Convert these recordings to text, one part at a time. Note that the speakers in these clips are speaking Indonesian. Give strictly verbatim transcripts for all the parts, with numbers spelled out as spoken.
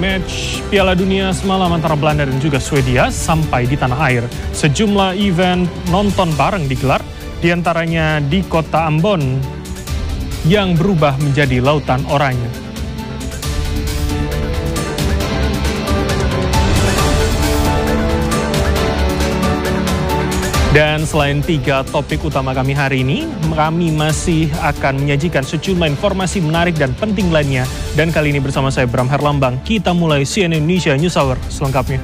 match Piala Dunia semalam antara Belanda dan juga Swedia sampai di tanah air. Sejumlah event nonton bareng digelar, diantaranya di kota Ambon yang berubah menjadi lautan oranye. Dan selain tiga topik utama kami hari ini, kami masih akan menyajikan sejumlah informasi menarik dan penting lainnya. Dan kali ini bersama saya Bram Herlambang, kita mulai C N N Indonesia News Hour selengkapnya.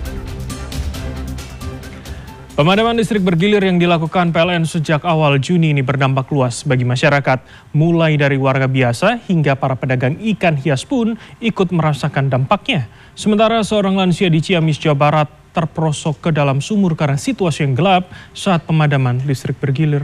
Pemadaman listrik bergilir yang dilakukan P L N sejak awal Juni ini berdampak luas bagi masyarakat, mulai dari warga biasa hingga para pedagang ikan hias pun ikut merasakan dampaknya. Sementara seorang lansia di Ciamis, Jawa Barat terperosok ke dalam sumur karena situasi yang gelap saat pemadaman listrik bergilir.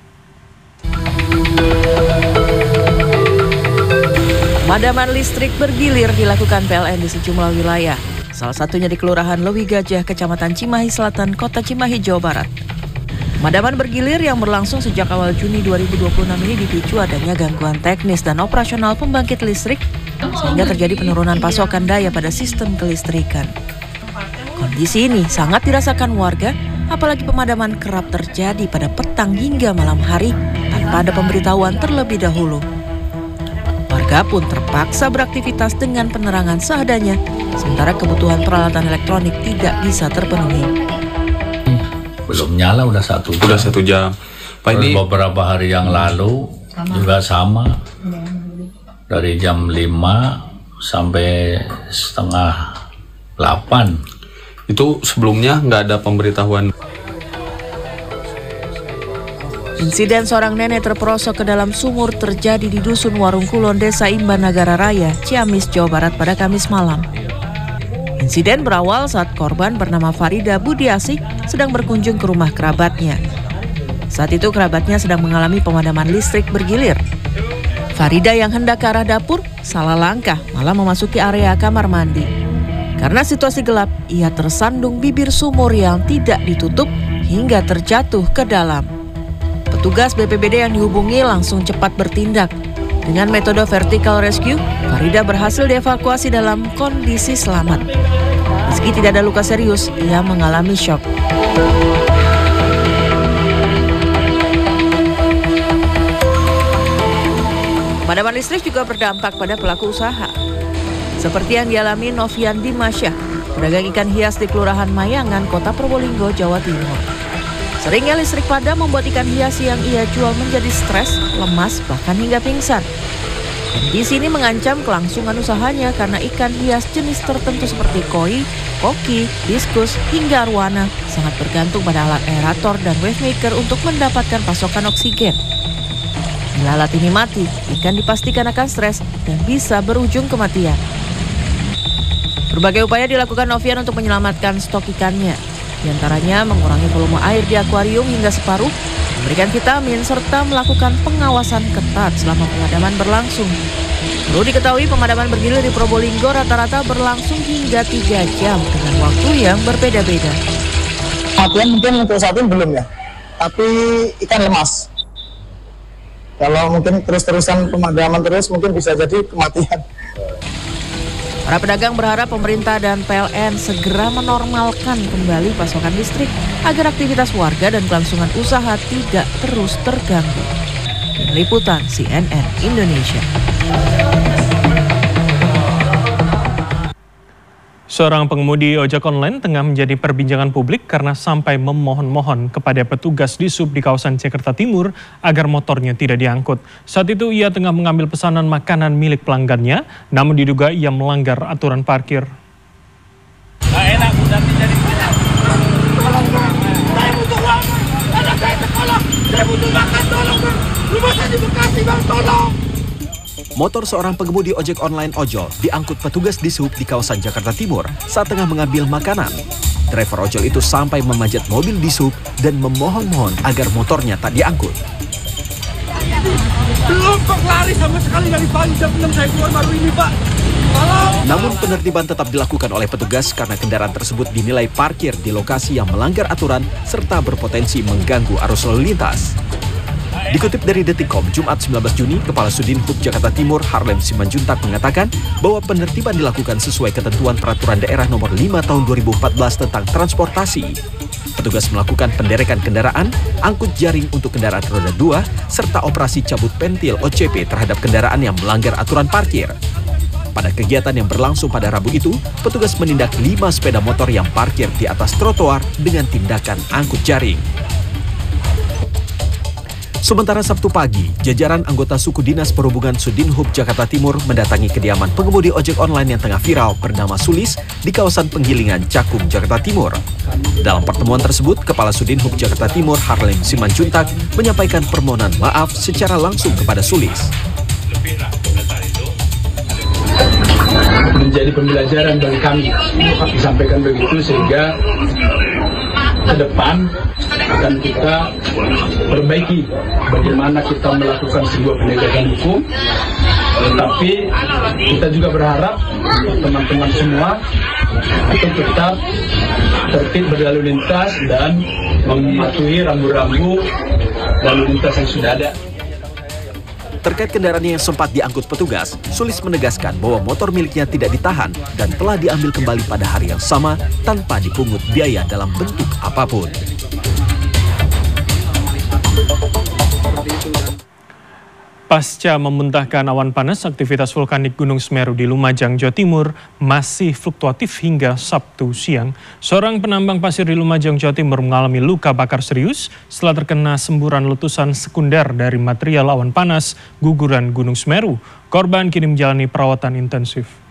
Pemadaman listrik bergilir dilakukan P L N di sejumlah wilayah. Salah satunya di Kelurahan Lewi Gajah, Kecamatan Cimahi Selatan, Kota Cimahi, Jawa Barat. Pemadaman bergilir yang berlangsung sejak awal Juni dua ribu dua puluh enam ini dipicu adanya gangguan teknis dan operasional pembangkit listrik sehingga terjadi penurunan pasokan daya pada sistem kelistrikan. Kondisi ini sangat dirasakan warga, apalagi pemadaman kerap terjadi pada petang hingga malam hari tanpa ada pemberitahuan terlebih dahulu. Warga pun terpaksa beraktivitas dengan penerangan seadanya, sementara kebutuhan peralatan elektronik tidak bisa terpenuhi. Belum nyala udah satu jam. Udah satu jam. Pak, ini beberapa hari yang lalu sama. juga sama, dari jam lima sampai setengah delapan. Itu sebelumnya nggak ada pemberitahuan. Insiden seorang nenek terperosok ke dalam sumur terjadi di Dusun Warung Kulon, Desa Imban Nagara Raya, Ciamis, Jawa Barat pada Kamis malam. Insiden berawal saat korban bernama Farida Budiasih sedang berkunjung ke rumah kerabatnya. Saat itu kerabatnya sedang mengalami pemadaman listrik bergilir. Farida yang hendak ke arah dapur salah langkah malah memasuki area kamar mandi. Karena situasi gelap, ia tersandung bibir sumur yang tidak ditutup hingga terjatuh ke dalam. Petugas B P B D yang dihubungi langsung cepat bertindak. Dengan metode vertical rescue, Farida berhasil dievakuasi dalam kondisi selamat. Meski tidak ada luka serius, ia mengalami syok. Pemadaman listrik juga berdampak pada pelaku usaha. Seperti yang dialami Novian Dimasyah, pedagang ikan hias di Kelurahan Mayangan, Kota Probolinggo, Jawa Timur. Seringnya listrik padam membuat ikan hias yang ia jual menjadi stres, lemas, bahkan hingga pingsan. Kondisi ini mengancam kelangsungan usahanya karena ikan hias jenis tertentu seperti koi, koki, diskus, hingga arwana sangat bergantung pada alat aerator dan wave maker untuk mendapatkan pasokan oksigen. Bila alat ini mati, ikan dipastikan akan stres dan bisa berujung kematian. Berbagai upaya dilakukan Novian untuk menyelamatkan stok ikannya. Di antaranya mengurangi volume air di akuarium hingga separuh, memberikan vitamin, serta melakukan pengawasan ketat selama pemadaman berlangsung. Perlu diketahui pemadaman bergilir di Probolinggo rata-rata berlangsung hingga tiga jam dengan waktu yang berbeda-beda. Kematian mungkin untuk saat ini belum ya, tapi ikan lemas. Kalau mungkin terus-terusan pemadaman terus mungkin bisa jadi kematian. Para pedagang berharap pemerintah dan P L N segera menormalkan kembali pasokan listrik agar aktivitas warga dan kelangsungan usaha tidak terus terganggu. Tim Liputan C N N Indonesia. Seorang pengemudi ojek online tengah menjadi perbincangan publik karena sampai memohon-mohon kepada petugas di sub di kawasan Jakarta Timur agar motornya tidak diangkut. Saat itu ia tengah mengambil pesanan makanan milik pelanggannya, namun diduga ia melanggar aturan parkir. Nggak enak, udah jadi tidak. Tolong bang, saya butuh uang, anak saya sekolah, saya butuh makan, tolong bang. Rumah saya di Bekasi bang, tolong. Motor seorang pengemudi ojek online ojol diangkut petugas di sub di kawasan Jakarta Timur saat tengah mengambil makanan. Driver ojol itu sampai memanjat mobil di sub dan memohon-mohon agar motornya tak diangkut. Belum kok lari sama sekali dari pagi jam enam saya keluar baru ini pak. Tolong. Namun penertiban tetap dilakukan oleh petugas karena kendaraan tersebut dinilai parkir di lokasi yang melanggar aturan serta berpotensi mengganggu arus lalu lintas. Dikutip dari Detikcom, Jumat sembilan belas Juni, Kepala Sudinhub Jakarta Timur Harlem Simanjuntak mengatakan bahwa penertiban dilakukan sesuai ketentuan Peraturan Daerah Nomor lima Tahun dua ribu empat belas tentang transportasi. Petugas melakukan penderekan kendaraan, angkut jaring untuk kendaraan roda dua, serta operasi cabut pentil O C P terhadap kendaraan yang melanggar aturan parkir. Pada kegiatan yang berlangsung pada Rabu itu, petugas menindak lima sepeda motor yang parkir di atas trotoar dengan tindakan angkut jaring. Sementara Sabtu pagi, jajaran anggota suku Dinas Perhubungan Sudinhub Jakarta Timur mendatangi kediaman pengemudi ojek online yang tengah viral bernama Sulis di kawasan Penggilingan, Cakung, Jakarta Timur. Dalam pertemuan tersebut, Kepala Sudinhub Jakarta Timur Harlem Simanjuntak menyampaikan permohonan maaf secara langsung kepada Sulis. Menjadi pembelajaran bagi kami, disampaikan begitu sehingga ke depan akan kita perbaiki bagaimana kita melakukan sebuah penegakan hukum, tetapi kita juga berharap teman-teman semua untuk tetap tertib berlalu lintas dan mematuhi rambu-rambu lalu lintas yang sudah ada. Terkait kendaraan yang sempat diangkut petugas, Sulis menegaskan bahwa motor miliknya tidak ditahan dan telah diambil kembali pada hari yang sama tanpa dipungut biaya dalam bentuk apapun. Pasca memuntahkan awan panas, aktivitas vulkanik Gunung Semeru di Lumajang, Jawa Timur masih fluktuatif hingga Sabtu siang. Seorang penambang pasir di Lumajang, Jawa Timur mengalami luka bakar serius setelah terkena semburan letusan sekunder dari material awan panas guguran Gunung Semeru. Korban kini menjalani perawatan intensif.